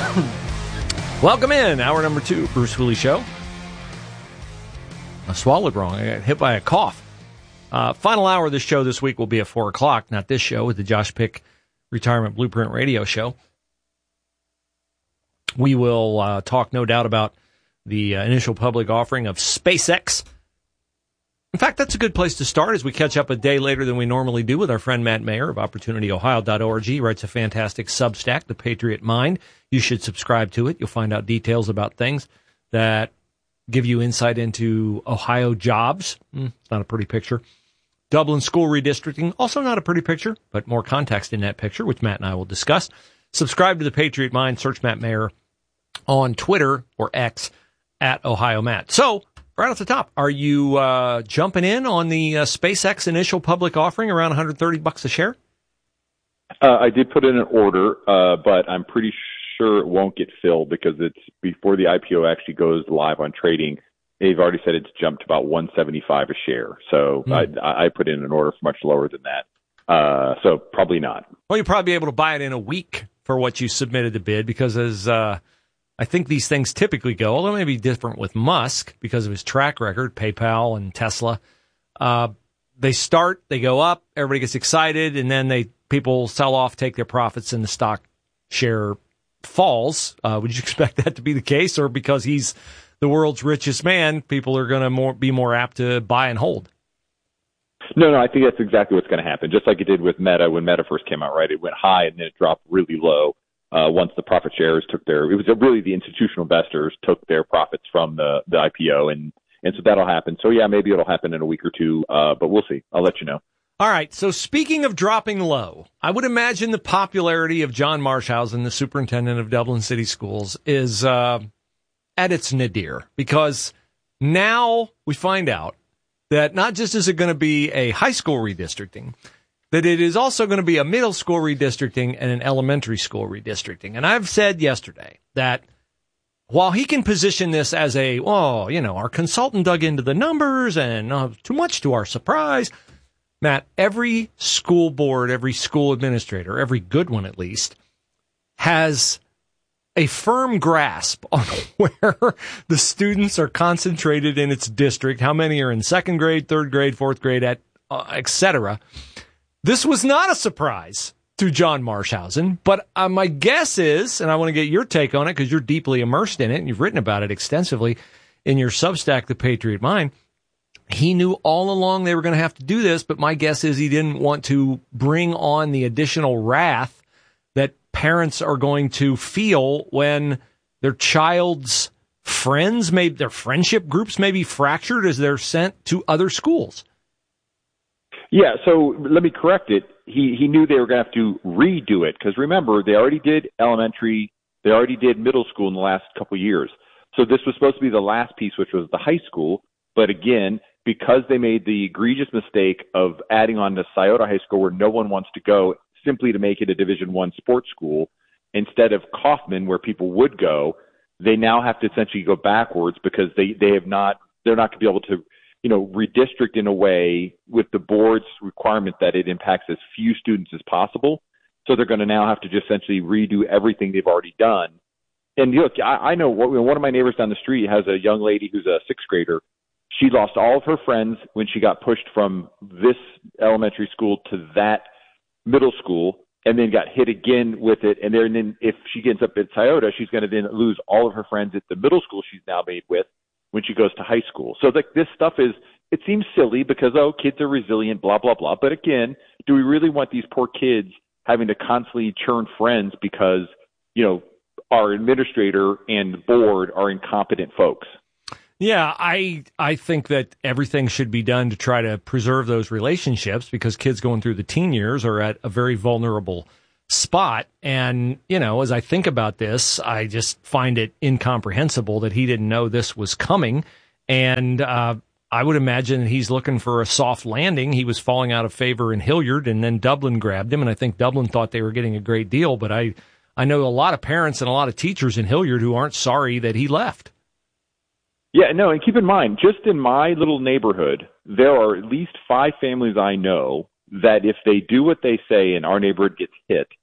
Welcome in, hour number 2, Bruce Hooley Show. I swallowed wrong. I got hit by a cough. Final hour of the show this week will be at 4 o'clock, not this show, with the Josh Pick Retirement Blueprint Radio Show. We will talk, no doubt, about the initial public offering of SpaceX. In fact, that's a good place to start as we catch up a day later than we normally do with our friend Matt Mayer of OpportunityOhio.org. He writes a fantastic Substack, The Patriot Mind. You should subscribe to it. You'll find out details about things that give you insight into Ohio jobs. It's not a pretty picture. Dublin school redistricting, also not a pretty picture, but more context in that picture, which Matt and I will discuss. Subscribe to The Patriot Mind. Search Matt Mayer on Twitter or X at Ohio Matt. So, right off the top, are you jumping in on the SpaceX initial public offering around $130 a share? I did put in an order, but I'm pretty sure it won't get filled because it's before the IPO actually goes live on trading. They've already said it's jumped to about $175 a share. So I put in an order for much lower than that. So probably not. Well, you'll probably be able to buy it in a week for what you submitted to bid because as I think these things typically go, although it may be different with Musk because of his track record, PayPal and Tesla. They start, they go up, everybody gets excited, and then people sell off, take their profits, and the stock share falls. Would you expect that to be the case, or because he's the world's richest man, people are going to be more apt to buy and hold? No, I think that's exactly what's going to happen. Just like it did with Meta when Meta first came out, right? It went high and then it dropped really low. Once the profit sharers it was really the institutional investors took their profits from the IPO, and so that'll happen. So yeah, maybe it'll happen in a week or two, but we'll see. I'll let you know. All right. So speaking of dropping low, I would imagine the popularity of John Marshausen, the superintendent of Dublin City Schools, is at its nadir because now we find out that not just is it going to be a high school redistricting, that it is also going to be a middle school redistricting and an elementary school redistricting. And I've said yesterday that while he can position this as our consultant dug into the numbers and too much to our surprise, Matt, every school board, every school administrator, every good one at least, has a firm grasp on where the students are concentrated in its district, how many are in second grade, third grade, fourth grade, et cetera. This was not a surprise to John Marshausen, but my guess is, and I want to get your take on it because you're deeply immersed in it and you've written about it extensively in your Substack, The Patriot Mind, he knew all along they were going to have to do this, but my guess is he didn't want to bring on the additional wrath that parents are going to feel when their child's friends, maybe their friendship groups may be fractured as they're sent to other schools. Yeah, so let me correct it. He knew they were going to have to redo it because remember, they already did elementary, they already did middle school in the last couple of years. So this was supposed to be the last piece, which was the high school. But again, because they made the egregious mistake of adding on to Scioto High School where no one wants to go simply to make it a Division I sports school instead of Kaufman where people would go, they now have to essentially go backwards because they're not going to be able to redistrict in a way with the board's requirement that it impacts as few students as possible. So they're going to now have to just essentially redo everything they've already done. And look, I know one of my neighbors down the street has a young lady who's a sixth grader. She lost all of her friends when she got pushed from this elementary school to that middle school and then got hit again with it. And then if she gets up at Scioto, she's going to then lose all of her friends at the middle school she's now made with when she goes to high school. So this stuff it seems silly because, kids are resilient, blah, blah, blah. But again, do we really want these poor kids having to constantly churn friends because, our administrator and the board are incompetent folks? Yeah, I think that everything should be done to try to preserve those relationships because kids going through the teen years are at a very vulnerable spot. And, as I think about this, I just find it incomprehensible that he didn't know this was coming. And I would imagine he's looking for a soft landing. He was falling out of favor in Hilliard, and then Dublin grabbed him. And I think Dublin thought they were getting a great deal. But I know a lot of parents and a lot of teachers in Hilliard who aren't sorry that he left. Yeah, no, and keep in mind, just in my little neighborhood, there are at least 5 families I know that if they do what they say and our neighborhood gets hit,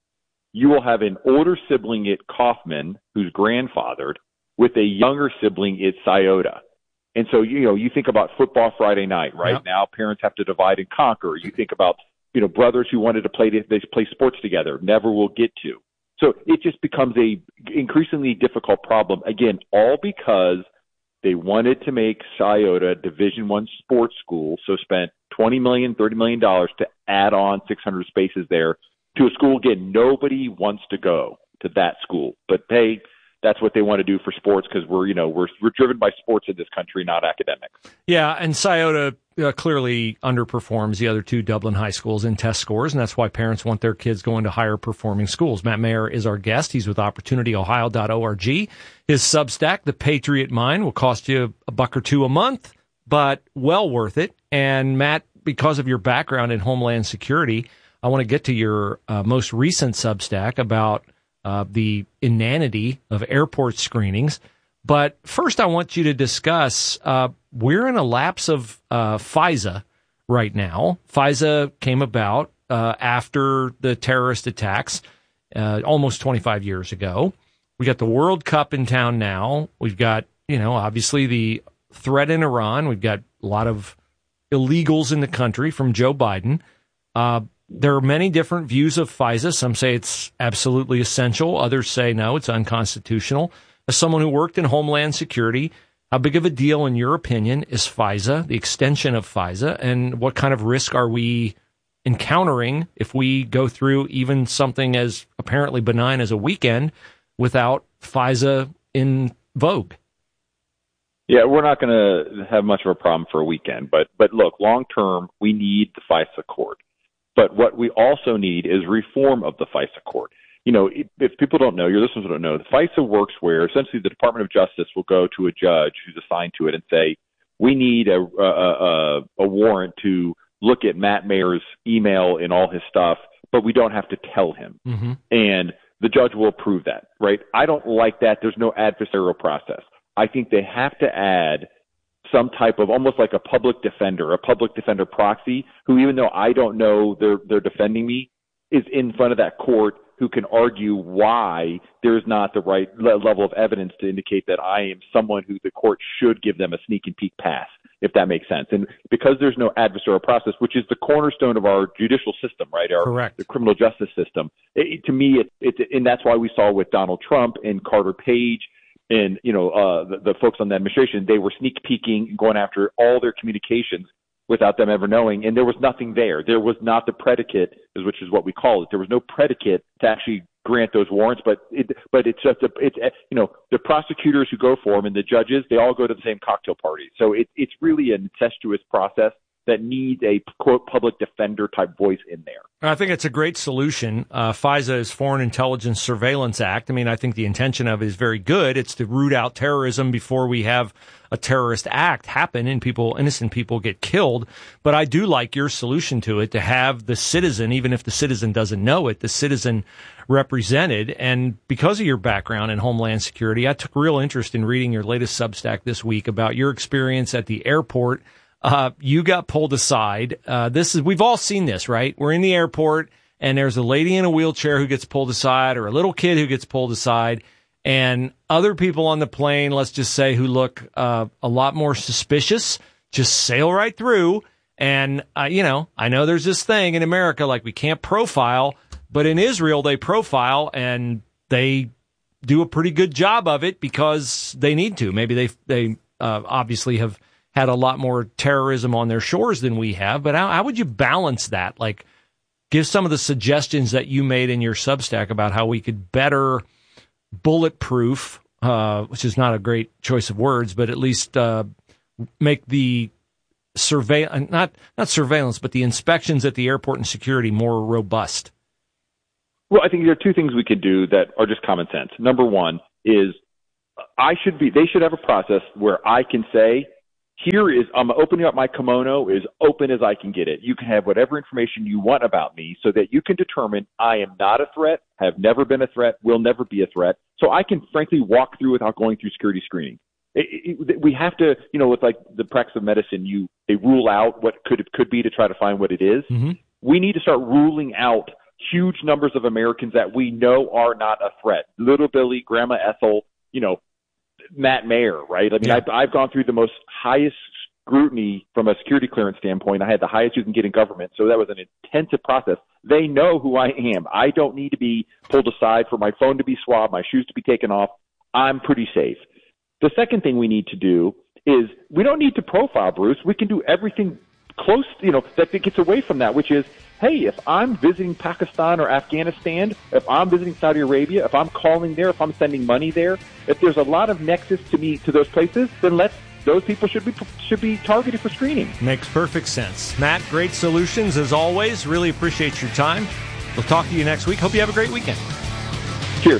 you will have an older sibling at Kaufman who's grandfathered with a younger sibling at Scioto. And so, you think about football Friday night, right? Yep. Now parents have to divide and conquer. You think about, brothers who wanted to play sports together, never will get to. So it just becomes a increasingly difficult problem. Again, all because they wanted to make Scioto a Division I sports school, so spent $20 million, $30 million to add on 600 spaces there to a school. Again, nobody wants to go to that school, but hey, that's what they want to do for sports because we're driven by sports in this country, not academics. Yeah, and Scioto clearly underperforms the other two Dublin high schools in test scores, and that's why parents want their kids going to higher performing schools. Matt Mayer is our guest. He's with OpportunityOhio.org. His Substack, The Patriot Mind, will cost you $1 or $2 a month, but well worth it. And Matt, because of your background in Homeland Security, I want to get to your most recent Substack about the inanity of airport screenings. But first, I want you to discuss, we're in a lapse of FISA right now. FISA came about after the terrorist attacks almost 25 years ago. We got the World Cup in town now. We've got, obviously the threat in Iran. We've got a lot of illegals in the country from Joe Biden. There are many different views of FISA. Some say it's absolutely essential. Others say, no, it's unconstitutional. As someone who worked in Homeland Security, how big of a deal, in your opinion, is FISA, the extension of FISA, and what kind of risk are we encountering if we go through even something as apparently benign as a weekend without FISA in vogue? Yeah, we're not going to have much of a problem for a weekend. But look, long term, we need the FISA court. But what we also need is reform of the FISA court. If people don't know, your listeners don't know, the FISA works where essentially the Department of Justice will go to a judge who's assigned to it and say, we need a warrant to look at Matt Mayer's email and all his stuff, but we don't have to tell him. Mm-hmm. And the judge will approve that, right? I don't like that. There's no adversarial process. I think they have to add some type of almost like a public defender proxy who, even though I don't know they're defending me, is in front of that court who can argue why there's not the right level of evidence to indicate that I am someone who the court should give them a sneak and peek pass, if that makes sense. And because there's no adversarial process, which is the cornerstone of our judicial system, right? Correct. The criminal justice system. To me, and that's why we saw with Donald Trump and Carter Page and, the folks on the administration, they were sneak peeking and going after all their communications without them ever knowing. And there was nothing there. There was not the predicate, which is what we call it. There was no predicate to actually grant those warrants, but it's just the prosecutors who go for them and the judges, they all go to the same cocktail party. So it's really an incestuous process that needs a quote public defender type voice in there. I think it's a great solution. FISA is Foreign Intelligence Surveillance Act. I mean, I think the intention of it is very good. It's to root out terrorism before we have a terrorist act happen and innocent people get killed. But I do like your solution to it, to have the citizen, even if the citizen doesn't know it, the citizen represented. And because of your background in Homeland Security, I took real interest in reading your latest Substack this week about your experience at the airport. You got pulled aside. We've all seen this, right? We're in the airport and there's a lady in a wheelchair who gets pulled aside, or a little kid who gets pulled aside, and other people on the plane, let's just say, who look a lot more suspicious, just sail right through. And, I know there's this thing in America, like we can't profile, but in Israel they profile and they do a pretty good job of it because they need to. Maybe they obviously have had a lot more terrorism on their shores than we have, but how would you balance that? Like, give some of the suggestions that you made in your Substack about how we could better bulletproof, which is not a great choice of words, but at least make the not surveillance, but the inspections at the airport and security more robust. Well, I think there are two things we could do that are just common sense. Number one is they should have a process where I can say, I'm opening up my kimono as open as I can get it. You can have whatever information you want about me so that you can determine I am not a threat, have never been a threat, will never be a threat. So I can frankly walk through without going through security screening. We have to, with like the practice of medicine, they rule out what could be to try to find what it is. Mm-hmm. We need to start ruling out huge numbers of Americans that we know are not a threat. Little Billy, Grandma Ethel, Matt Mayer, right? I mean, yeah. I've gone through the most highest scrutiny from a security clearance standpoint. I had the highest you can get in government, so that was an intensive process. They know who I am. I don't need to be pulled aside for my phone to be swabbed, my shoes to be taken off. I'm pretty safe. The second thing we need to do is we don't need to profile Bruce. We can do everything close, that gets away from that, which is, hey, if I'm visiting Pakistan or Afghanistan, if I'm visiting Saudi Arabia, if I'm calling there, if I'm sending money there, if there's a lot of nexus to those places, then those people should be targeted for screening. Makes perfect sense. Matt, great solutions as always. Really appreciate your time. We'll talk to you next week. Hope you have a great weekend. Cheers.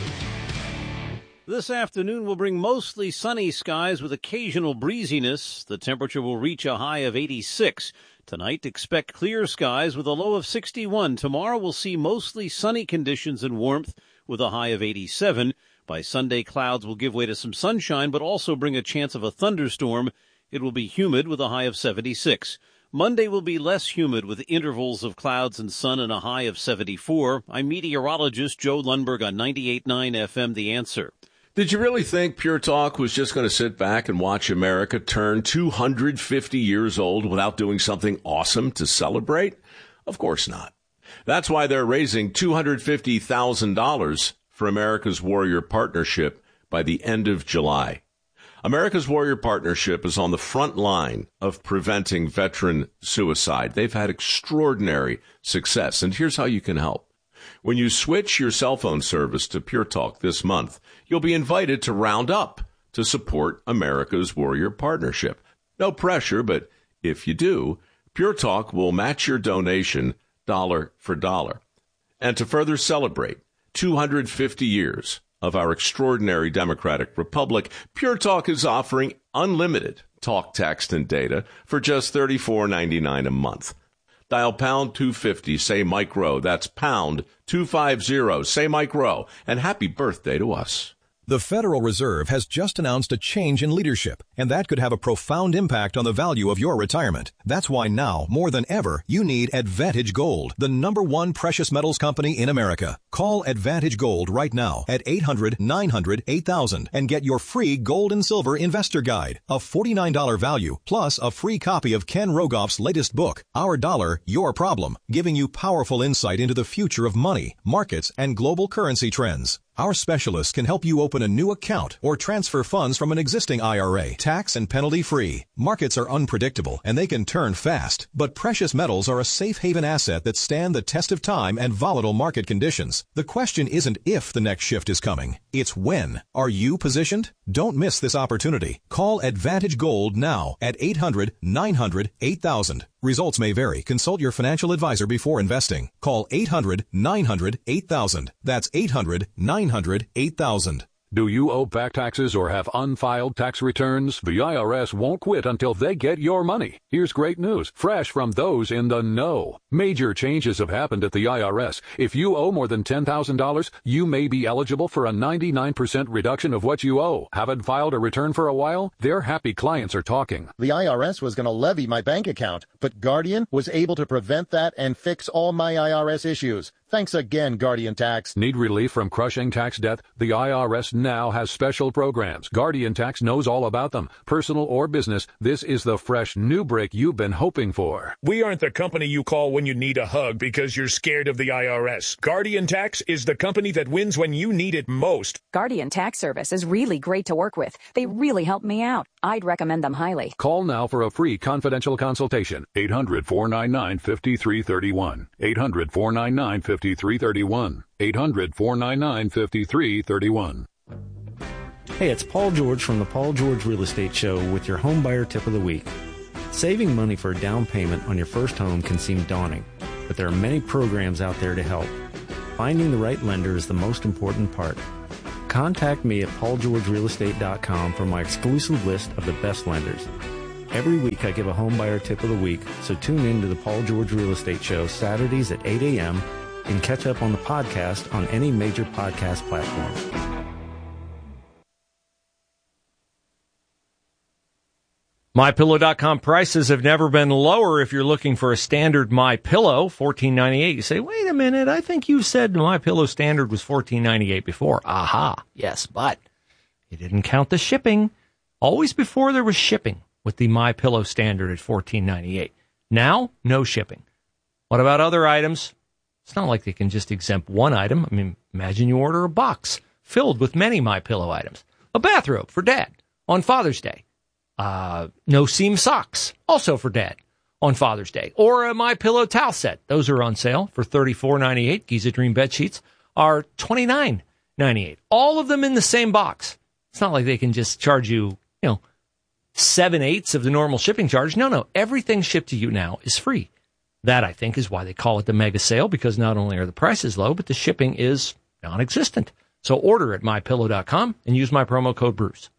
This afternoon will bring mostly sunny skies with occasional breeziness. The temperature will reach a high of 86. Tonight, expect clear skies with a low of 61. Tomorrow, we'll see mostly sunny conditions and warmth with a high of 87. By Sunday, clouds will give way to some sunshine, but also bring a chance of a thunderstorm. It will be humid with a high of 76. Monday will be less humid with intervals of clouds and sun and a high of 74. I'm meteorologist Joe Lundberg on 98.9 FM, The Answer. Did you really think Pure Talk was just going to sit back and watch America turn 250 years old without doing something awesome to celebrate? Of course not. That's why they're raising $250,000 for America's Warrior Partnership by the end of July. America's Warrior Partnership is on the front line of preventing veteran suicide. They've had extraordinary success, and here's how you can help. When you switch your cell phone service to Pure Talk this month, you'll be invited to round up to support America's Warrior Partnership. No pressure, but if you do, Pure Talk will match your donation dollar for dollar. And to further celebrate 250 years of our extraordinary democratic republic, Pure Talk is offering unlimited talk, text, and data for just $34.99 a month. Dial pound 250, say Mike Rowe. That's pound 250, say Mike Rowe. And happy birthday to us. The Federal Reserve has just announced a change in leadership, and that could have a profound impact on the value of your retirement. That's why now, more than ever, you need Advantage Gold, the #1 precious metals company in America. Call Advantage Gold right now at 800-900-8000 and get your free gold and silver investor guide, a $49 value, plus a free copy of Ken Rogoff's latest book, Our Dollar, Your Problem, giving you powerful insight into the future of money, markets, and global currency trends. Our specialists can help you open a new account or transfer funds from an existing IRA, tax and penalty free. Markets are unpredictable and they can turn fast, but precious metals are a safe haven asset that stand the test of time and volatile market conditions. The question isn't if the next shift is coming, it's when. Are you positioned? Don't miss this opportunity. Call Advantage Gold now at 800-900-8000. Results may vary. Consult your financial advisor before investing. Call 800-900-8000. That's 800-900-8000. Do you owe back taxes or have unfiled tax returns? The IRS won't quit until they get your money. Here's great news, fresh from those in the know. Major changes have happened at the IRS. If you owe more than $10,000, you may be eligible for a 99% reduction of what you owe. Haven't filed a return for a while? Their happy clients are talking. The IRS was going to levy my bank account, but Guardian was able to prevent that and fix all my IRS issues. Thanks again, Guardian Tax. Need relief from crushing tax debt? The IRS now has special programs. Guardian Tax knows all about them. Personal or business, this is the fresh new break you've been hoping for. We aren't the company you call when you need a hug because you're scared of the IRS. Guardian Tax is the company that wins when you need it most. Guardian Tax Service is really great to work with. They really helped me out. I'd recommend them highly. Call now for a free confidential consultation. 800-499-5331. 800-499-5331. 800-499-5331. Hey, it's Paul George from the Paul George Real Estate Show with your home buyer tip of the week. Saving money for a down payment on your first home can seem daunting, but there are many programs out there to help. Finding the right lender is the most important part. Contact me at paulgeorgerealestate.com for my exclusive list of the best lenders. Every week I give a home buyer tip of the week, so tune in to the Paul George Real Estate Show Saturdays at 8 a.m. and catch up on the podcast on any major podcast platform. MyPillow.com prices have never been lower if you're looking for a standard MyPillow, $14.98. You say, wait a minute, I think you said MyPillow standard was $14.98 before. Aha, yes, but you didn't count the shipping. Always before there was shipping with the MyPillow standard at $14.98. Now, no shipping. What about other items? It's not like they can just exempt one item. I mean, imagine you order a box filled with many MyPillow items. A bathrobe for Dad on Father's Day. No seam socks, also for Dad on Father's Day. Or a MyPillow towel set. Those are on sale for $34.98. Giza Dream bed sheets are $29.98. All of them in the same box. It's not like they can just charge you, 7/8 of the normal shipping charge. No. Everything shipped to you now is free. That, I think, is why they call it the mega sale, because not only are the prices low, but the shipping is non-existent. So order at MyPillow.com and use my promo code Bruce.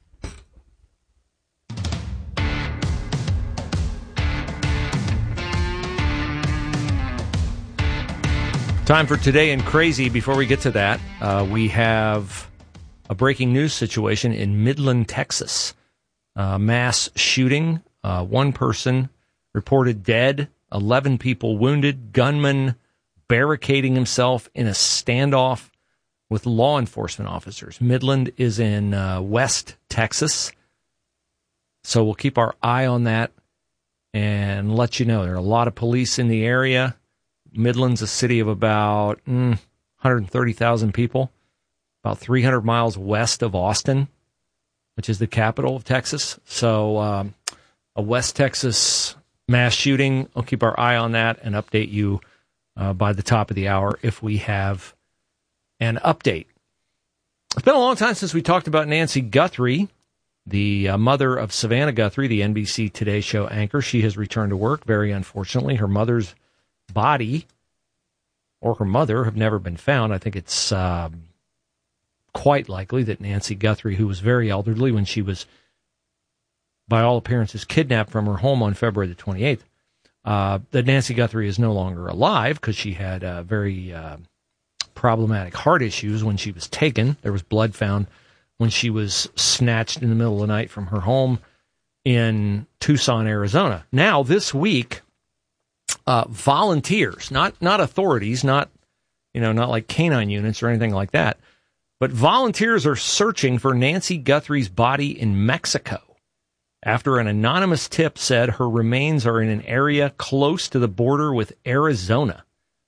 Time for Today in Crazy. Before we get to that, we have a breaking news situation in Midland, Texas. Mass shooting. One person reported dead, 11 people wounded, gunman barricading himself in a standoff with law enforcement officers. Midland is in West Texas, so we'll keep our eye on that and let you know. There are a lot of police in the area. Midland's a city of about 130,000 people, about 300 miles west of Austin, which is the capital of Texas. So a West Texas mass shooting. I'll keep our eye on that and update you by the top of the hour if we have an update. It's been a long time since we talked about Nancy Guthrie, the mother of Savannah Guthrie, the NBC Today Show anchor. She has returned to work, very unfortunately. Her mother's body or her mother have never been found. I think it's quite likely that Nancy Guthrie, who was very elderly when she was, by all appearances, kidnapped from her home on February the 28th, that Nancy Guthrie is no longer alive because she had very problematic heart issues when she was taken. There was blood found when she was snatched in the middle of the night from her home in Tucson, Arizona. Now, this week, volunteers, not authorities, not like canine units or anything like that, but volunteers are searching for Nancy Guthrie's body in Mexico after an anonymous tip said her remains are in an area close to the border with Arizona.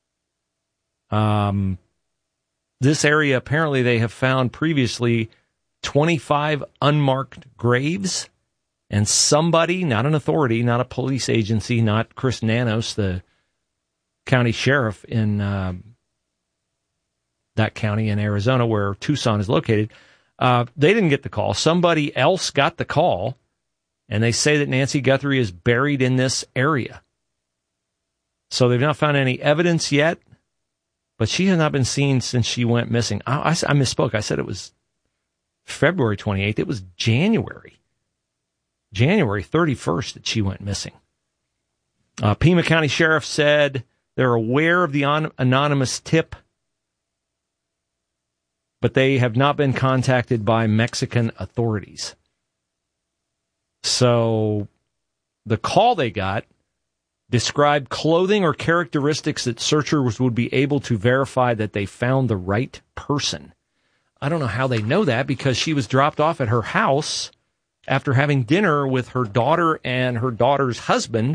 This area, apparently they have found previously 25 unmarked graves, and somebody, not an authority, not a police agency, not Chris Nanos, the county sheriff in that county in Arizona where Tucson is located, they didn't get the call. Somebody else got the call, and they say that Nancy Guthrie is buried in this area. So they've not found any evidence yet, but she has not been seen since she went missing. I misspoke. I said it was February 28th. It was January 31st that she went missing. Pima County Sheriff said they're aware of the anonymous tip, but they have not been contacted by Mexican authorities. So the call they got described clothing or characteristics that searchers would be able to verify that they found the right person. I don't know how they know that, because she was dropped off at her house after having dinner with her daughter and her daughter's husband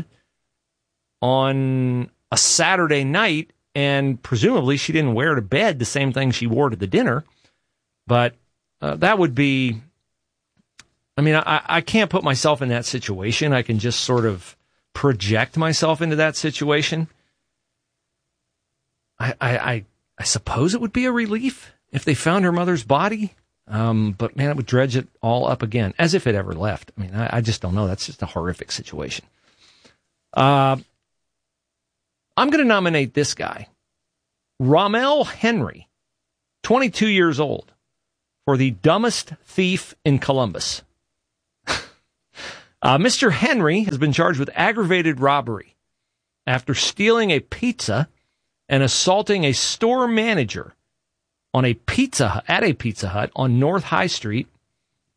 on a Saturday night, and presumably she didn't wear to bed the same thing she wore to the dinner. But that would be, I can't put myself in that situation. I can just sort of project myself into that situation. I suppose it would be a relief if they found her mother's body. But man, it would dredge it all up again, as if it ever left. I just don't know. That's just a horrific situation. I'm going to nominate this guy, Rommel Henry, 22 years old, for the dumbest thief in Columbus. Mr. Henry has been charged with aggravated robbery after stealing a pizza and assaulting a store manager at a Pizza Hut on North High Street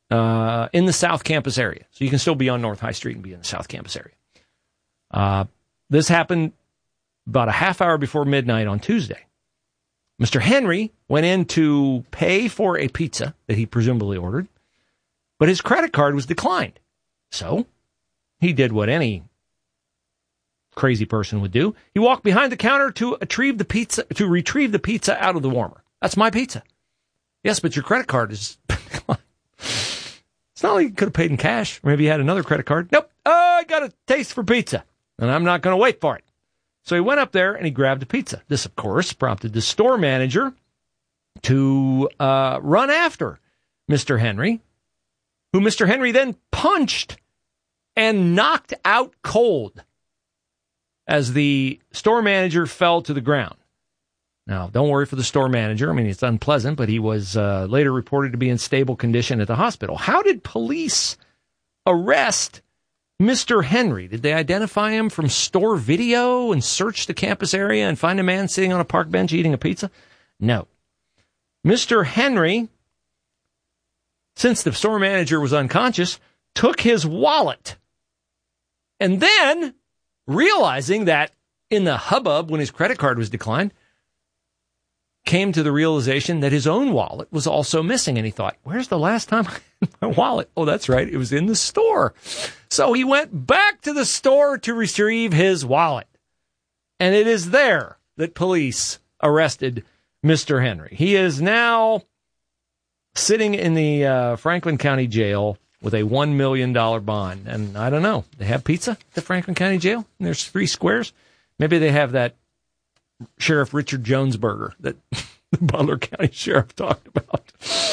in the South Campus area. So you can still be on North High Street and be in the South Campus area. This happened about a half hour before midnight on Tuesday. Mr. Henry went in to pay for a pizza that he presumably ordered, but his credit card was declined. So he did what any crazy person would do. He walked behind the counter to retrieve the pizza out of the warmer. That's my pizza. Yes, but your credit card is declined. It's not like you could have paid in cash. Maybe you had another credit card. Nope. I got a taste for pizza, and I'm not going to wait for it. So he went up there and he grabbed a pizza. This, of course, prompted the store manager to run after Mr. Henry, who Mr. Henry then punched and knocked out cold as the store manager fell to the ground. Now, don't worry for the store manager. I mean, it's unpleasant, but he was later reported to be in stable condition at the hospital. How did police arrest Mr. Henry? Did they identify him from store video and search the campus area and find a man sitting on a park bench eating a pizza? No. Mr. Henry, since the store manager was unconscious, took his wallet. And then, realizing that in the hubbub when his credit card was declined, came to the realization that his own wallet was also missing. And he thought, where's the last time I had my wallet? Oh, that's right. It was in the store. So he went back to the store to retrieve his wallet. And it is there that police arrested Mr. Henry. He is now sitting in the Franklin County Jail with a $1 million bond. And I don't know, they have pizza at the Franklin County Jail? And there's 3 squares? Maybe they have that Sheriff Richard Jones burger that the Butler County Sheriff talked about.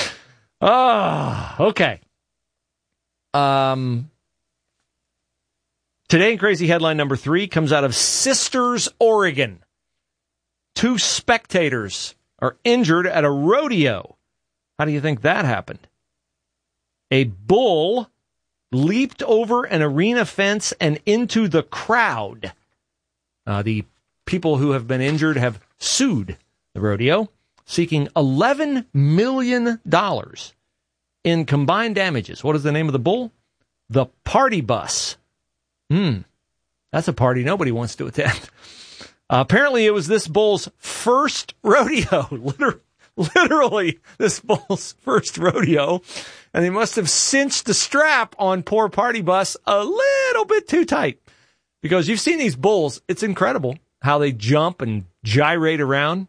Okay. Today in Crazy Headline number 3 comes out of Sisters, Oregon. 2 spectators are injured at a rodeo. How do you think that happened? A bull leaped over an arena fence and into the crowd. The people who have been injured have sued the rodeo, seeking $11 million in combined damages. What is the name of the bull? The Party Bus. That's a party nobody wants to attend. Apparently, it was this bull's first rodeo. Literally, this bull's first rodeo. And they must have cinched the strap on poor Party Bus a little bit too tight. Because you've seen these bulls. It's incredible how they jump and gyrate around.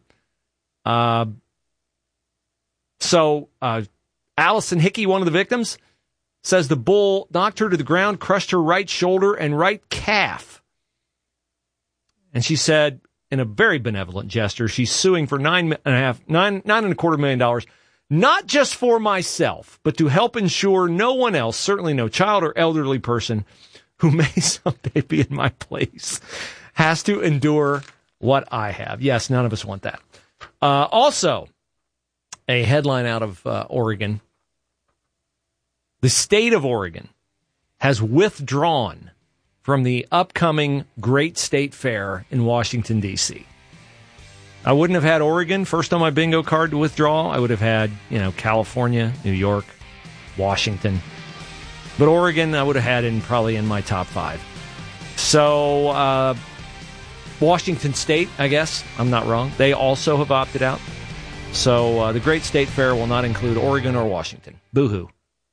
So Allison Hickey, one of the victims, says the bull knocked her to the ground, crushed her right shoulder and right calf. And she said, in a very benevolent gesture, she's suing for $9.25 million, not just for myself, but to help ensure no one else, certainly no child or elderly person who may someday be in my place, has to endure what I have. Yes, none of us want that. Also, a headline out of Oregon. The state of Oregon has withdrawn from the upcoming Great State Fair in Washington, D.C. I wouldn't have had Oregon first on my bingo card to withdraw. I would have had, California, New York, Washington. But Oregon, I would have had probably in my top 5. So, Washington State, I guess, I'm not wrong. They also have opted out. So, the Great State Fair will not include Oregon or Washington. Boo-hoo.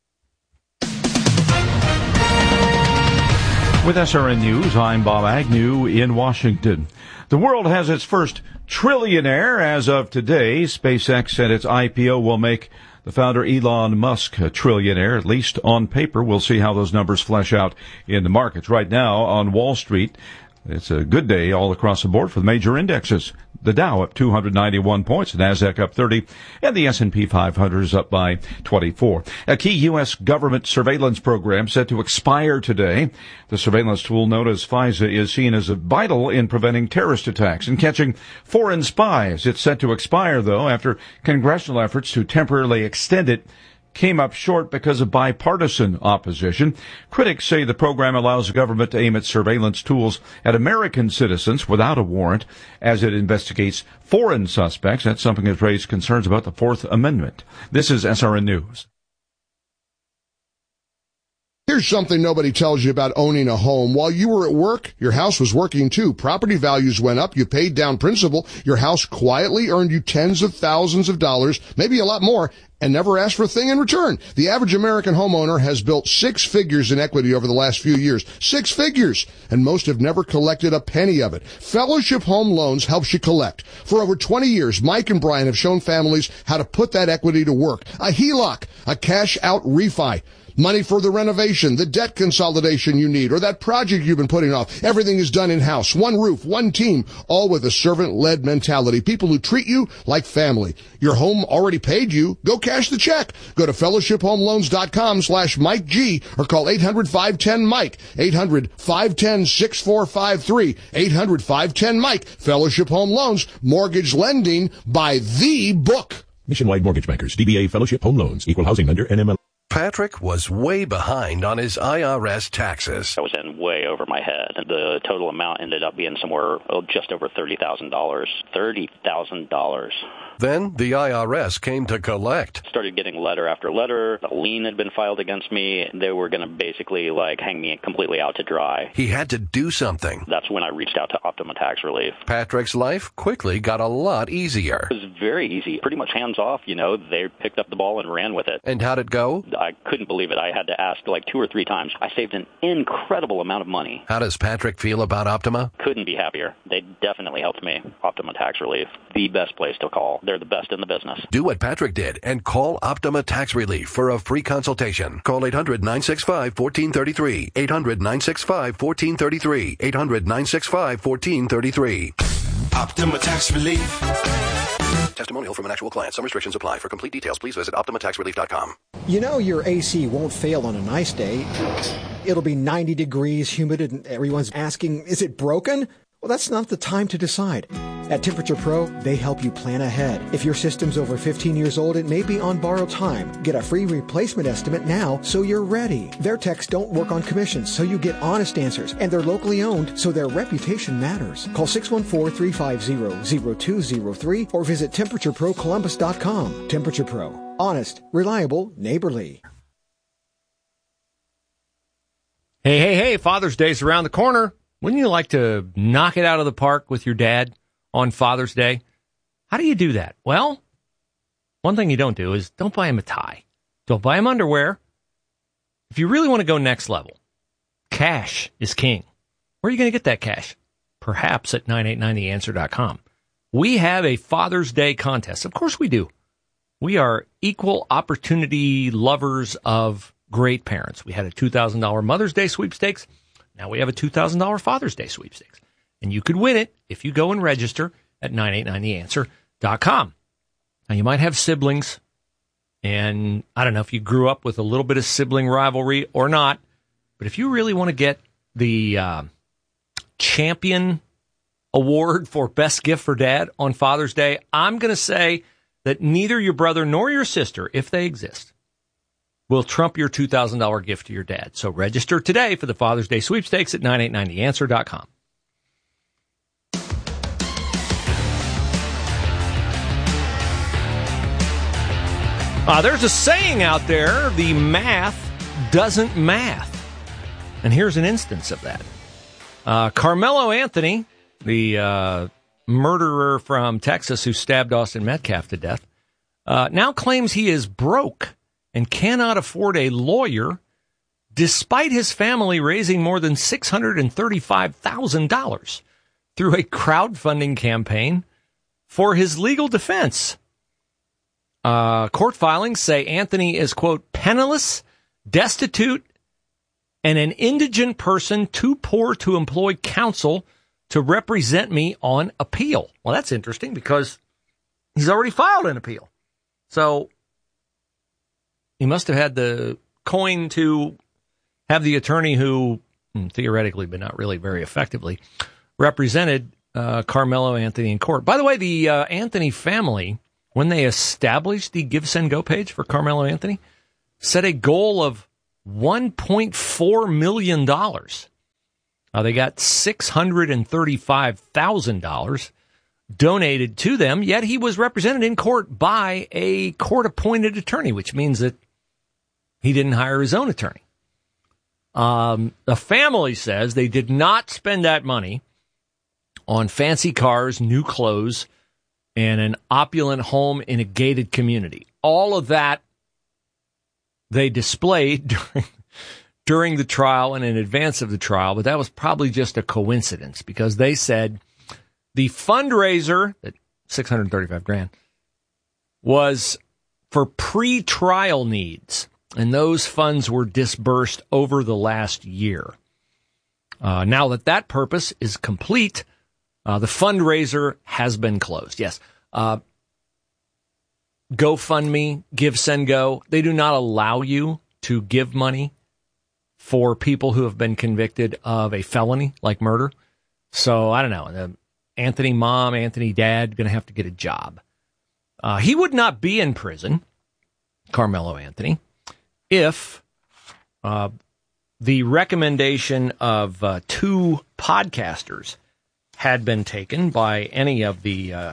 With SRN News, I'm Bob Agnew in Washington. The world has its first trillionaire as of today. SpaceX and its IPO will make the founder Elon Musk a trillionaire, at least on paper. We'll see how those numbers flesh out in the markets. Right now on Wall Street, it's a good day all across the board for the major indexes. The Dow up 291 points, the Nasdaq up 30, and the S&P 500 is up by 24. A key U.S. government surveillance program set to expire today. The surveillance tool known as FISA is seen as vital in preventing terrorist attacks and catching foreign spies. It's set to expire, though, after congressional efforts to temporarily extend it came up short because of bipartisan opposition. Critics say the program allows the government to aim its surveillance tools at American citizens without a warrant as it investigates foreign suspects. That's something that raised concerns about the Fourth Amendment. This is SRN News. Here's something nobody tells you about owning a home. While you were at work, your house was working too. Property values went up. You paid down principal. Your house quietly earned you tens of thousands of dollars, maybe a lot more, and never asked for a thing in return. The average American homeowner has built 6 figures in equity over the last few years. 6 figures! And most have never collected a penny of it. Fellowship Home Loans helps you collect. For over 20 years, Mike and Brian have shown families how to put that equity to work. A HELOC, a cash-out refi. Money for the renovation, the debt consolidation you need, or that project you've been putting off. Everything is done in-house. One roof, one team, all with a servant-led mentality. People who treat you like family. Your home already paid you. Go cash the check. Go to fellowshiphomeloans.com/Mike G or call 800-510-MIKE. 800-510-6453. 800-510-MIKE. Fellowship Home Loans. Mortgage lending by the book. Nationwide Mortgage Bankers. DBA Fellowship Home Loans. Equal housing lender. NML. Patrick was way behind on his IRS taxes. I was in way over my head. The total amount ended up being somewhere just over $30,000. $30,000. Then the IRS came to collect. Started getting letter after letter. A lien had been filed against me. They were going to basically hang me completely out to dry. He had to do something. That's when I reached out to Optima Tax Relief. Patrick's life quickly got a lot easier. It was very easy. Pretty much hands off, They picked up the ball and ran with it. And how'd it go? I couldn't believe it. I had to ask 2 or 3 times. I saved an incredible amount of money. How does Patrick feel about Optima? Couldn't be happier. They definitely helped me. Optima Tax Relief. The best place to call. They're the best in the business. Do what Patrick did and call Optima Tax Relief for a free consultation. Call 800-965-1433. 800-965-1433. 800-965-1433. Optima Tax Relief. Testimonial from an actual client. Some restrictions apply. For complete details, please visit OptimaTaxRelief.com. Your AC won't fail on a nice day. It'll be 90 degrees, humid, and everyone's asking, is it broken? Well, that's not the time to decide. At Temperature Pro, they help you plan ahead. If your system's over 15 years old, it may be on borrowed time. Get a free replacement estimate now so you're ready. Their techs don't work on commissions, so you get honest answers. And they're locally owned, so their reputation matters. Call 614-350-0203 or visit TemperatureProColumbus.com. Temperature Pro. Honest, reliable, neighborly. Hey, Father's Day's around the corner. Wouldn't you like to knock it out of the park with your dad on Father's Day? How do you do that? Well, one thing you don't do is don't buy him a tie. Don't buy him underwear. If you really want to go next level, cash is king. Where are you going to get that cash? Perhaps at 9890answer.com. We have a Father's Day contest. Of course we do. We are equal opportunity lovers of great parents. We had a $2,000 Mother's Day sweepstakes. Now we have a $2,000 Father's Day sweepstakes. And you could win it if you go and register at 9890answer.com. Now, you might have siblings, and I don't know if you grew up with a little bit of sibling rivalry or not, but if you really want to get the champion award for best gift for dad on Father's Day, I'm going to say that neither your brother nor your sister, if they exist, will trump your $2,000 gift to your dad. So register today for the Father's Day sweepstakes at 9890answer.com. There's a saying out there, the math doesn't math. And here's an instance of that. Carmelo Anthony, the murderer from Texas who stabbed Austin Metcalf to death, now claims he is broke and cannot afford a lawyer, despite his family raising more than $635,000 through a crowdfunding campaign for his legal defense. Court filings say Anthony is, quote, penniless, destitute, and an indigent person too poor to employ counsel to represent me on appeal. Well, that's interesting because he's already filed an appeal. So he must have had the coin to have the attorney who, theoretically, but not really very effectively, represented Carmelo Anthony in court. By the way, the Anthony family, when they established the Give, Send, Go page for Carmelo Anthony, set a goal of $1.4 million. They got $635,000 donated to them, yet he was represented in court by a court-appointed attorney, which means that he didn't hire his own attorney. The family says they did not spend that money on fancy cars, new clothes, and an opulent home in a gated community. All of that they displayed during the trial and in advance of the trial, but that was probably just a coincidence because they said the fundraiser, that $635,000, was for pre-trial needs, and those funds were disbursed over the last year. Now that purpose is complete, the fundraiser has been closed. Yes. GoFundMe, GiveSendGo, they do not allow you to give money for people who have been convicted of a felony like murder. So, I don't know. Anthony mom, Anthony dad, going to have to get a job. He would not be in prison, Carmelo Anthony, if the recommendation of two podcasters had been taken by any of the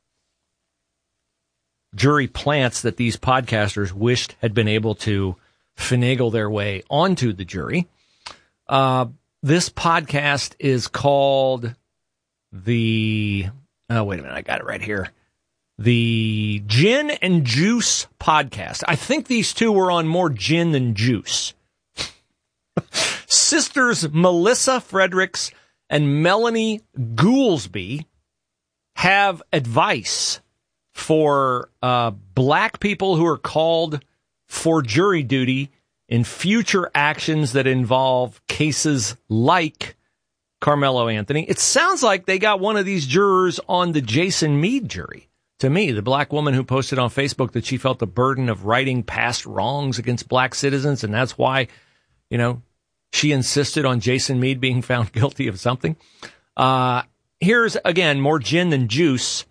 jury plants that these podcasters wished had been able to finagle their way onto the jury. This podcast is called wait a minute, I got it right here. The Gin and Juice podcast. I think these two were on more gin than juice. Sisters Melissa Fredericks and Melanie Goolsby have advice for black people who are called for jury duty in future actions that involve cases like Carmelo Anthony. It sounds like they got one of these jurors on the Jason Meade jury. To me, the black woman who posted on Facebook that she felt the burden of righting past wrongs against black citizens, and that's why, she insisted on Jason Meade being found guilty of something. Here's, again, more gin than juice.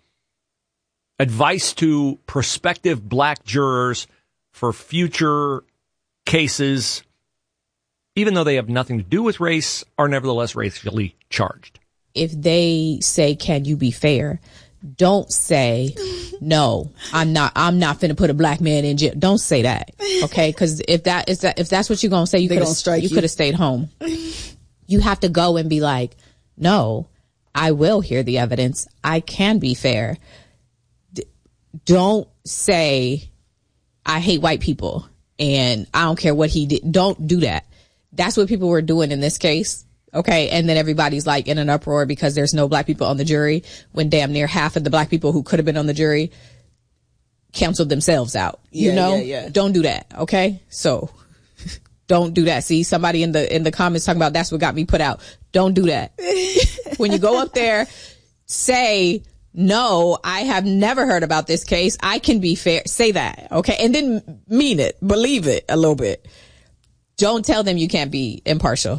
Advice to prospective black jurors for future cases, even though they have nothing to do with race, are nevertheless racially charged. If they say, can you be fair? Don't say, no, I'm not finna put a black man in jail. Don't say that. Okay. Cause if that's what you're going to say, you could have stayed home. You have to go and be like, no, I will hear the evidence. I can be fair. Don't say, I hate white people and I don't care what he did. Don't do that. That's what people were doing in this case. Okay. And then everybody's like in an uproar because there's no black people on the jury when damn near half of the black people who could have been on the jury canceled themselves out. Yeah. Don't do that. Okay. So don't do that. See, somebody in the comments talking about that's what got me put out. Don't do that. When you go up there, say, no, I have never heard about this case. I can be fair. Say that. Okay. And then mean it. Believe it a little bit. Don't tell them you can't be impartial.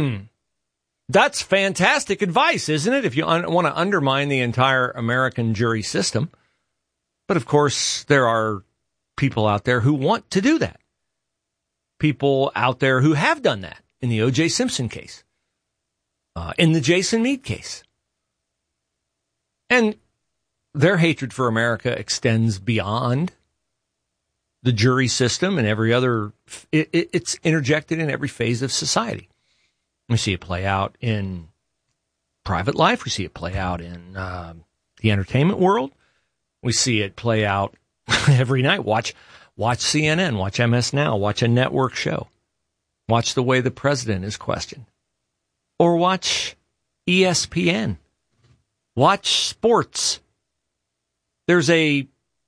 That's fantastic advice, isn't it? If you want to undermine the entire American jury system. But of course, there are people out there who want to do that. People out there who have done that in the O.J. Simpson case, in the Jason Meade case. And their hatred for America extends beyond the jury system and every other. It's interjected in every phase of society. We see it play out in private life. We see it play out in the entertainment world. We see it play out every night. Watch CNN, watch MS Now, watch a network show. Watch the way the president is questioned. Or watch ESPN. Watch sports. There's a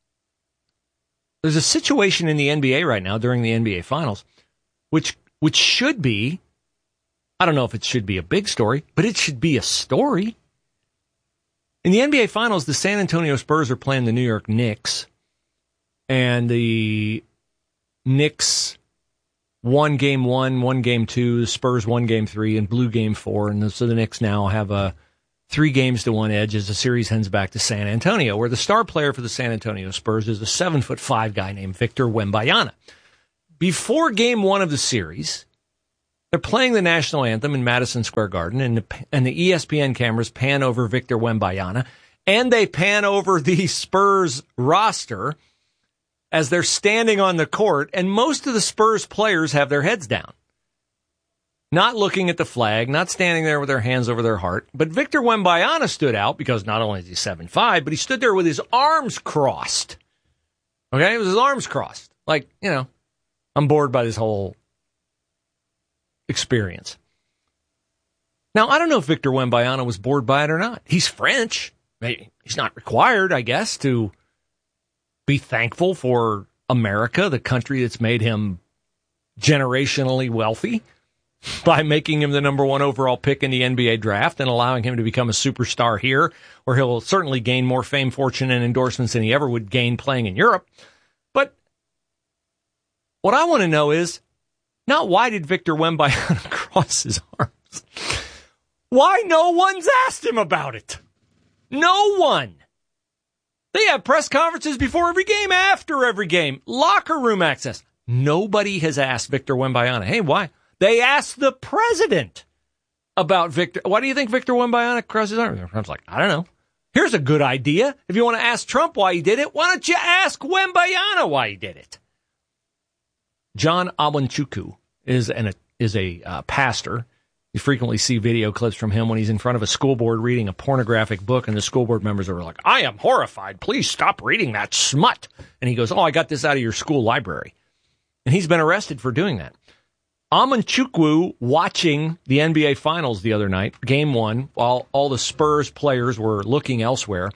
situation in the NBA right now during the NBA Finals, which should be, I don't know if it should be a big story, but it should be a story. In the NBA Finals, the San Antonio Spurs are playing the New York Knicks, and the Knicks won game 1, won game 2, the Spurs won game 3, and blew game 4, and so the Knicks now have a 3-1 edge as the series heads back to San Antonio, where the star player for the San Antonio Spurs is a 7'5" guy named Victor Wembanyama. Before game 1 of the series, they're playing the national anthem in Madison Square Garden, and the ESPN cameras pan over Victor Wembanyama, and they pan over the Spurs roster as they're standing on the court, and most of the Spurs players have their heads down. not looking at the flag, not standing there with their hands over their heart. But Victor Wembanyama stood out because not only is he 7'5", but he stood there with his arms crossed. Okay, it was his arms crossed. Like, I'm bored by this whole experience. Now, I don't know if Victor Wembanyama was bored by it or not. He's French. Maybe he's not required, I guess, to be thankful for America, the country that's made him generationally wealthy by making him the number 1 overall pick in the NBA draft and allowing him to become a superstar here, where he'll certainly gain more fame, fortune, and endorsements than he ever would gain playing in Europe. But what I want to know is not why did Victor Wembanyama cross his arms? Why no one's asked him about it? No one. They have press conferences before every game, after every game, locker room access. Nobody has asked Victor Wembanyama, hey, why? They asked the president about Victor. Why do you think Victor Wembanyama crossed his arms? Trump's like, I don't know. Here's a good idea. If you want to ask Trump why he did it, why don't you ask Wembanyama why he did it? John Awanchukwu is a pastor. You frequently see video clips from him when he's in front of a school board reading a pornographic book, and the school board members are like, I am horrified. Please stop reading that smut. And he goes, I got this out of your school library. And he's been arrested for doing that. Awanchukwu, watching the NBA Finals the other night, Game 1, while all the Spurs players were looking elsewhere,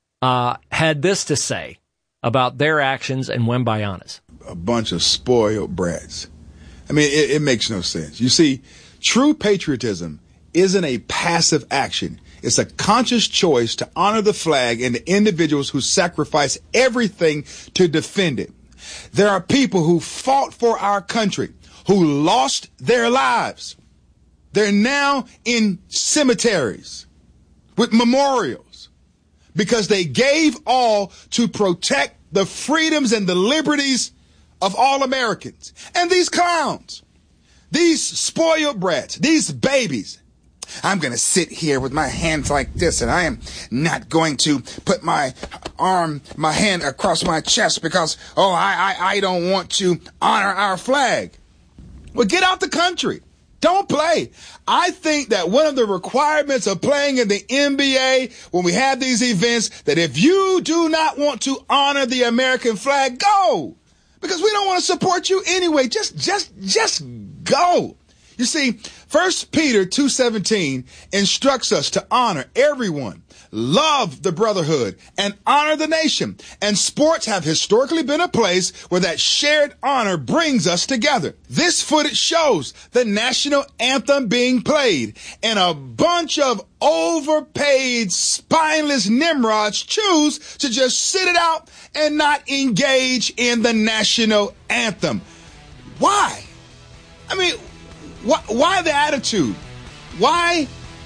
had this to say about their actions and Wembanyama's. A bunch of spoiled brats. I mean, it makes no sense. You see, true patriotism isn't a passive action. It's a conscious choice to honor the flag and the individuals who sacrifice everything to defend it. There are people who fought for our country, who lost their lives. They're now in cemeteries with memorials because they gave all to protect the freedoms and the liberties of all Americans. And these clowns, these spoiled brats, these babies, I'm going to sit here with my hands like this, and I am not going to put my hand across my chest because, I don't want to honor our flag. Well, get out the country. Don't play. I think that one of the requirements of playing in the NBA when we have these events, that if you do not want to honor the American flag, go. Because we don't want to support you anyway. Just go. You see, 1 Peter 2:17 instructs us to honor everyone, love the brotherhood, and honor the nation. And sports have historically been a place where that shared honor brings us together. This footage shows the national anthem being played, and a bunch of overpaid, spineless Nimrods choose to just sit it out and not engage in the national anthem. Why? I mean, why the attitude? Why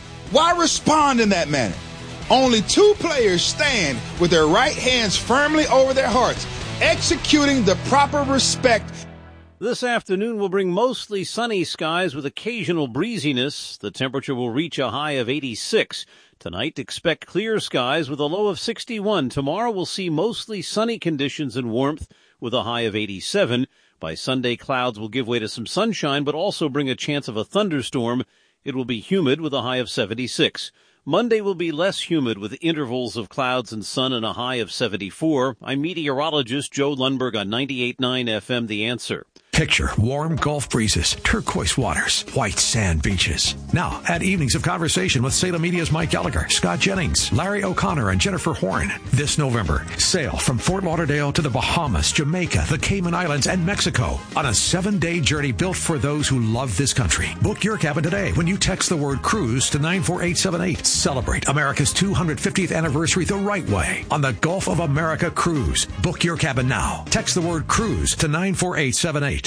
respond in that manner? Only 2 players stand with their right hands firmly over their hearts, executing the proper respect. This afternoon will bring mostly sunny skies with occasional breeziness. The temperature will reach a high of 86. Tonight, expect clear skies with a low of 61. Tomorrow, we'll see mostly sunny conditions and warmth with a high of 87. By Sunday, clouds will give way to some sunshine, but also bring a chance of a thunderstorm. It will be humid with a high of 76. Monday will be less humid with intervals of clouds and sun and a high of 74. I'm meteorologist Joe Lundberg on 98.9 FM, The Answer. Picture warm Gulf breezes, turquoise waters, white sand beaches. Now, add evenings of conversation with Salem Media's Mike Gallagher, Scott Jennings, Larry O'Connor, and Jennifer Horn. This November, sail from Fort Lauderdale to the Bahamas, Jamaica, the Cayman Islands, and Mexico on a 7-day journey built for those who love this country. Book your cabin today when you text the word cruise to 94878. Celebrate America's 250th anniversary the right way on the Gulf of America Cruise. Book your cabin now. Text the word cruise to 94878.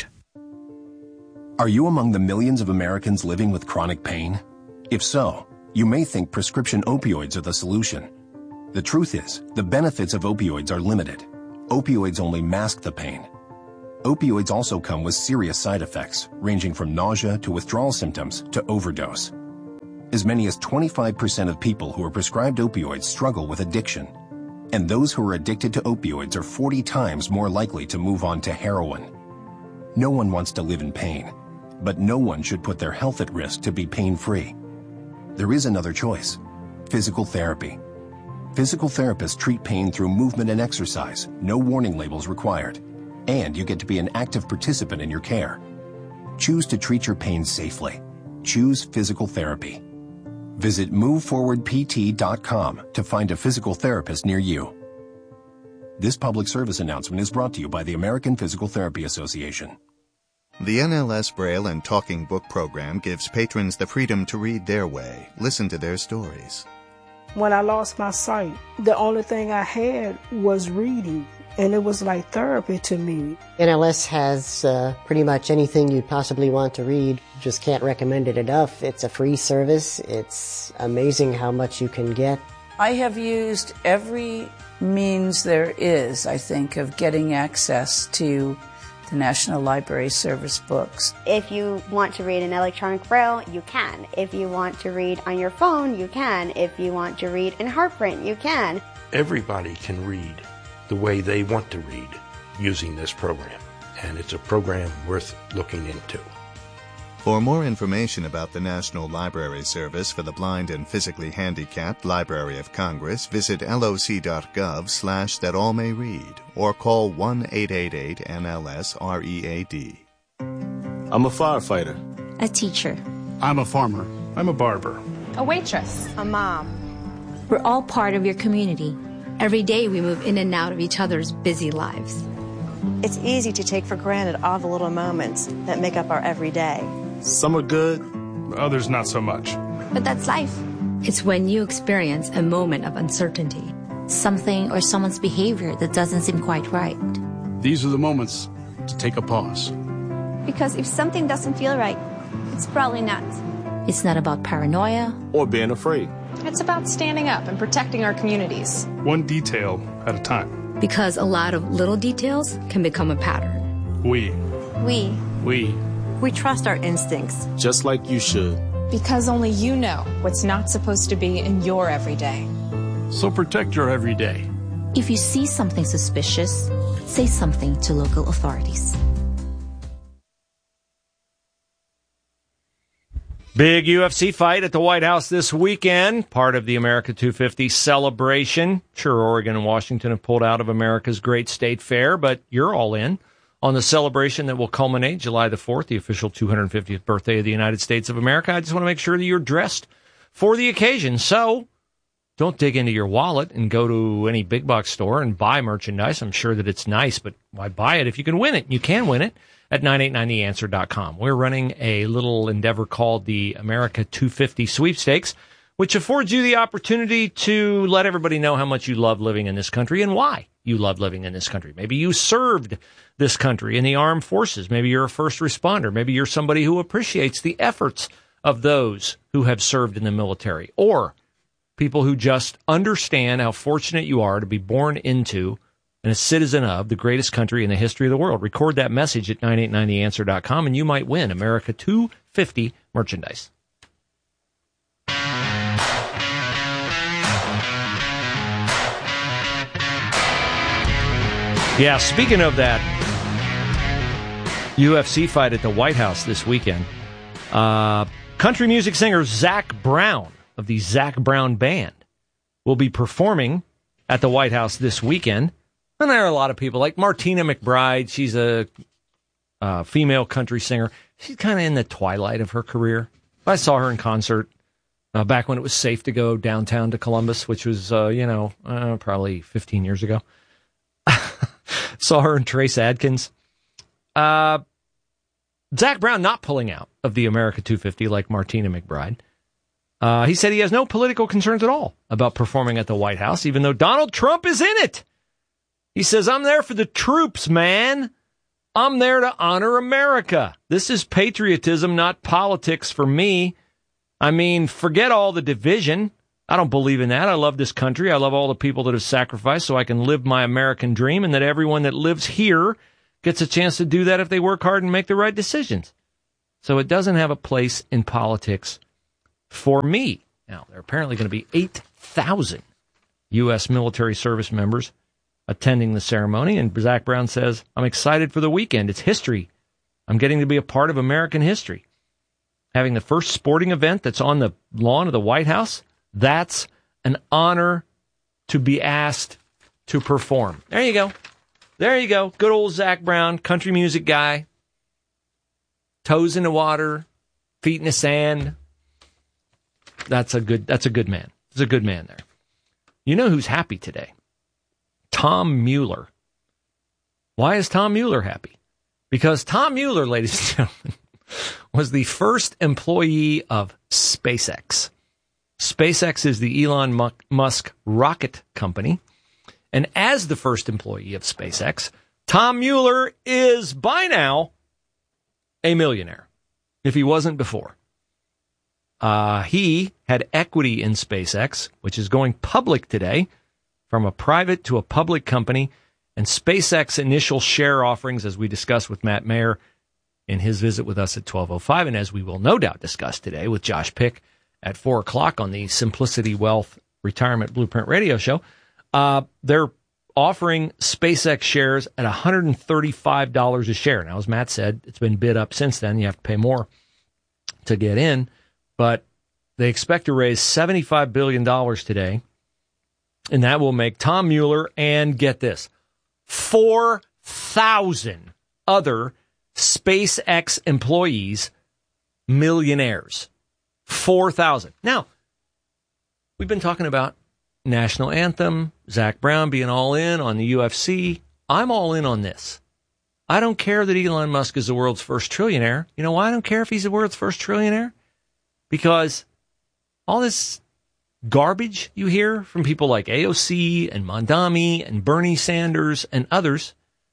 Are you among the millions of Americans living with chronic pain? If so, you may think prescription opioids are the solution. The truth is, the benefits of opioids are limited. Opioids only mask the pain. Opioids also come with serious side effects, ranging from nausea to withdrawal symptoms to overdose. As many as 25% of people who are prescribed opioids struggle with addiction. And those who are addicted to opioids are 40 times more likely to move on to heroin. No one wants to live in pain. but no one should put their health at risk to be pain-free. There is another choice: physical therapy. Physical therapists treat pain through movement and exercise, no warning labels required. And you get to be an active participant in your care. Choose to treat your pain safely. Choose physical therapy. Visit moveforwardpt.com to find a physical therapist near you. This public service announcement is brought to you by the American Physical Therapy Association. The NLS Braille and Talking Book program gives patrons the freedom to read their way, listen to their stories. When I lost my sight, the only thing I had was reading, and it was like therapy to me. NLS has pretty much anything you'd possibly want to read. Just can't recommend it enough. It's a free service. It's amazing how much you can get. I have used every means there is, I think, of getting access to the National Library Service books. If you want to read in electronic braille, you can. If you want to read on your phone, you can. If you want to read in HeartPrint, you can. Everybody can read the way they want to read using this program, and it's a program worth looking into. For more information about the National Library Service for the Blind and Physically Handicapped Library of Congress, visit loc.gov/thatallmayread or call 1-888-NLS-READ. I'm a firefighter. A teacher. I'm a farmer. I'm a barber. A waitress. A mom. We're all part of your community. Every day we move in and out of each other's busy lives. It's easy to take for granted all the little moments that make up our everyday. Some are good, others not so much. But that's life. It's when you experience a moment of uncertainty. Something or someone's behavior that doesn't seem quite right. These are the moments to take a pause. Because if something doesn't feel right, it's probably not. It's not about paranoia or being afraid. It's about standing up and protecting our communities. One detail at a time. Because a lot of little details can become a pattern. We trust our instincts. Just like you should. Because only you know what's not supposed to be in your everyday. So protect your everyday. If you see something suspicious, say something to local authorities. Big UFC fight at the White House this weekend, part of the America 250 celebration. Sure, Oregon and Washington have pulled out of America's great state fair, but you're all in on the celebration that will culminate July the 4th, the official 250th birthday of the United States of America. I just want to make sure that you're dressed for the occasion. So don't dig into your wallet and go to any big box store and buy merchandise. I'm sure that it's nice, but why buy it if you can win it? You can win it at 989theanswer.com. We're running a little endeavor called the America 250 Sweepstakes, which affords you the opportunity to let everybody know how much you love living in this country and why you love living in this country. Maybe you served this country in the armed forces. Maybe you're a first responder. Maybe you're somebody who appreciates the efforts of those who have served in the military, or people who just understand how fortunate you are to be born into and a citizen of the greatest country in the history of the world. Record that message at 989theanswer.com and you might win America 250 merchandise. Yeah, speaking of that UFC fight at the White House this weekend, country music singer Zac Brown of the Zac Brown Band will be performing at the White House this weekend. And there are a lot of people like Martina McBride. She's a female country singer. She's kind of in the twilight of her career. I saw her in concert back when it was safe to go downtown to Columbus, which was, probably 15 years ago. Saw her and Trace Adkins. Zac Brown not pulling out of the America 250 like Martina McBride. He said he has no political concerns at all about performing at the White House, even though Donald Trump is in it. He says, I'm there for the troops, man. I'm there to honor America. This is patriotism, not politics for me. I mean, forget all the division. I don't believe in that. I love this country. I love all the people that have sacrificed so I can live my American dream, and that everyone that lives here gets a chance to do that if they work hard and make the right decisions. So it doesn't have a place in politics for me. Now, there are apparently going to be 8,000 U.S. military service members attending the ceremony, and Zac Brown says, I'm excited for the weekend. It's history I'm getting to be a part of American history. Having the first sporting event that's on the lawn of the White House, that's an honor to be asked to perform. There you go. There you go. Good old Zach Brown, country music guy. Toes in the water, feet in the sand. That's a good man. There's a good man there. You know who's happy today? Tom Mueller. Why is Tom Mueller happy? Because Tom Mueller, ladies and gentlemen, was the first employee of SpaceX. SpaceX is the Elon Musk rocket company. And as the first employee of SpaceX, Tom Mueller is by now a millionaire, if he wasn't before. He had equity in SpaceX, which is going public today, from a private to a public company. And SpaceX initial share offerings, as we discussed with Matt Mayer in his visit with us at 12:05, and as we will no doubt discuss today with Josh Pick at 4 o'clock on the Simplicity Wealth Retirement Blueprint Radio Show, they're offering SpaceX shares at $135 a share. Now, as Matt said, it's been bid up since then. You have to pay more to get in, but they expect to raise $75 billion today, and that will make Tom Mueller and, get this, 4,000 other SpaceX employees millionaires. 4,000. Now, we've been talking about national anthem, Zach Brown being all in on the UFC. I'm all in on this. I don't care that Elon Musk is the world's first trillionaire. You know why I don't care if he's the world's first trillionaire? Because all this garbage you hear from people like AOC and Mondami and Bernie Sanders and others.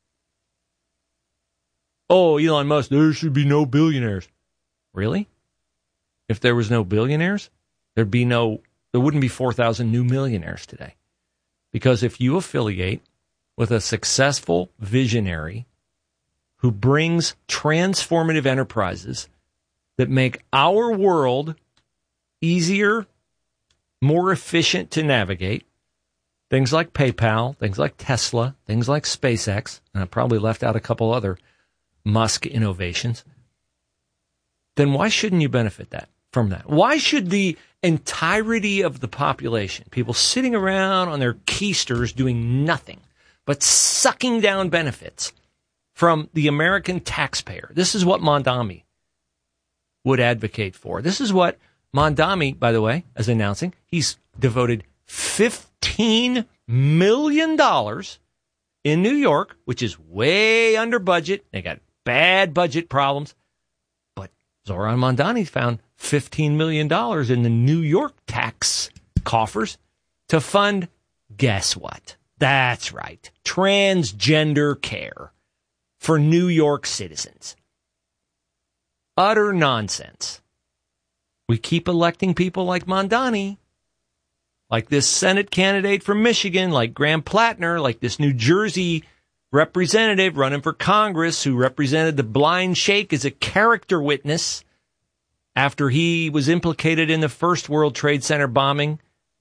Oh, Elon Musk, there should be no billionaires. Really? If there was no billionaires, there wouldn't be 4,000 new millionaires today. Because if you affiliate with a successful visionary who brings transformative enterprises that make our world easier, more efficient to navigate, things like PayPal, things like Tesla, things like SpaceX, and I probably left out a couple other Musk innovations, then why shouldn't you benefit from that? Why should the entirety of the population, people sitting around on their keisters doing nothing but sucking down benefits from the American taxpayer? This is what Mondami would advocate for. This is what Mondami, by the way, is announcing. He's devoted $15 million in New York, which is way under budget. They got bad budget problems. But Zoran Mondani found $15 million in the New York tax coffers to fund, guess what? That's right, transgender care for New York citizens. Utter nonsense. We keep electing people like Mondani, like this Senate candidate from Michigan, like Graham Plattner, like this New Jersey representative running for Congress who represented the blind sheikh as a character witness after he was implicated in the first World Trade Center bombing.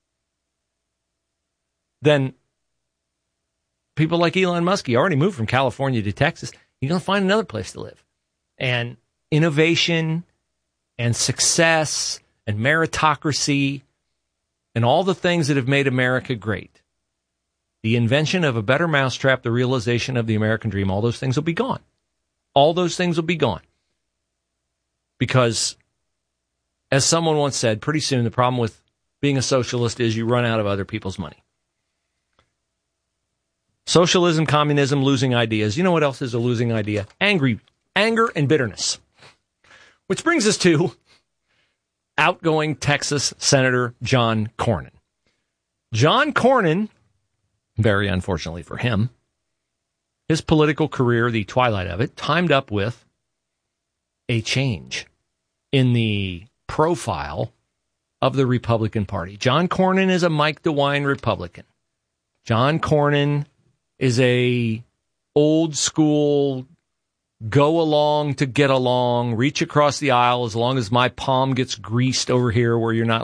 Then people like Elon Musk, he already moved from California to Texas. He's going to find another place to live. And innovation and success and meritocracy and all the things that have made America great. The invention of a better mousetrap, the realization of the American dream, all those things will be gone. All those things will be gone. Because, as someone once said, pretty soon the problem with being a socialist is you run out of other people's money. Socialism, communism, losing ideas. You know what else is a losing idea? Anger and bitterness. Which brings us to outgoing Texas Senator John Cornyn. John Cornyn, very unfortunately for him, his political career, the twilight of it, timed up with a change in the profile of the Republican Party. John Cornyn is a Mike DeWine Republican. John Cornyn is a old school, go along to get along, reach across the aisle as long as my palm gets greased over here where you're not